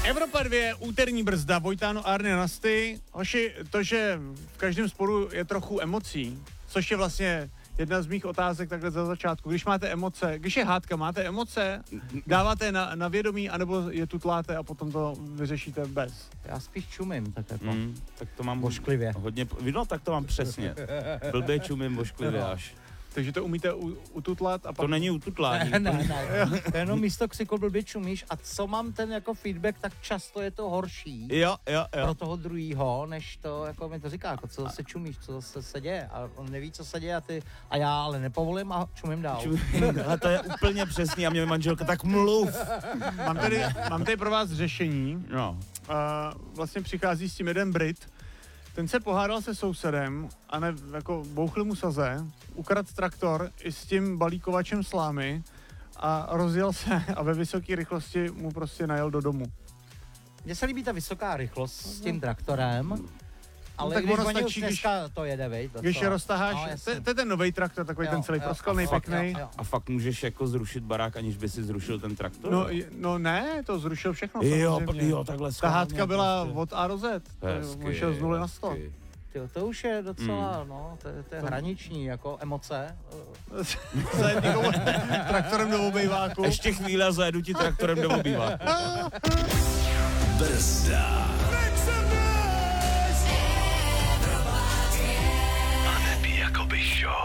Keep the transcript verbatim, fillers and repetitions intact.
Evropa dva, úterní brzda, Vojtáno, Arny, Nasty. Hoši, to, že v každém sporu je trochu emocí, což je vlastně jedna z mých otázek takhle za začátku. Když máte emoce, když je hádka, máte emoce, dáváte na, na vědomí, anebo je tutláte a potom to vyřešíte bez? Já spíš čumím, tak jako. Mm, tak to mám Vošklivě. hodně, no tak to mám přesně. Blbě čumím, vošklivě až. Takže to umíte u, ututlat a pak... To není ututlání. Ne, ne, ne. To je jenom místo ksykl blbě čumíš a co mám ten jako feedback, tak často je to horší. Jo, jo, jo. Pro toho druhýho, než to, jako mi to říká, jako co zase čumíš, co zase se děje a on neví, co se děje a ty, a já ale nepovolím a čumím dál. Ale to je úplně přesný a mě manželka tak mluv. Mám tady, mám tady pro vás řešení. No. Uh, vlastně přichází s tím jeden Brit. Ten se pohádal se sousedem a ne, jako bouchli mu saze, ukradl traktor i s tím balíkovačem slámy a rozjel se a ve vysoké rychlosti mu prostě najel do domu. Mně se líbí ta vysoká rychlost s tím traktorem, ale no, tak když ono oni stačí, už dneska to jede, vej, to Když je roztaháš, no, to, to je ten novej traktor, takový jo, ten celý jo, proskalnej, pěknej. Jo, jo. A fakt můžeš jako zrušit barák, aniž by si zrušil ten traktor? No, no ne, to zrušil všechno. jo, samozřejmě. jo, takhle Ta schválně, hádka byla prostě. od A do Z. Hezky, Šel z nuly na sto. hezky. Tyjo, to už je docela, mm. no, to, to je hraniční, jako emoce. Zajet někomu traktorem do obejváku. Ještě chvíle a zajedu ti traktorem do obýváku. Brzda.